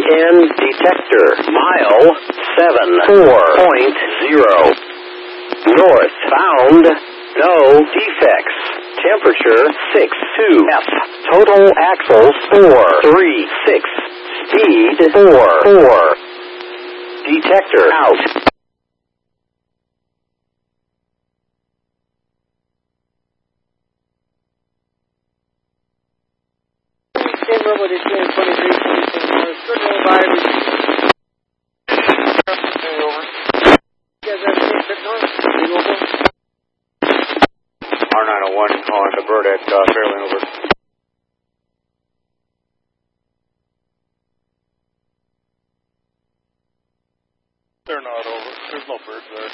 10 detector. Mile 74.0. Northbound. No defects. Temperature 62 F. Total axles 436. Speed 44. Detector out. Robot is 23. Good roll by. Over. You guys have any fit north? R901 calling the bird at Fairlane, over. They're not over. There's no birds there.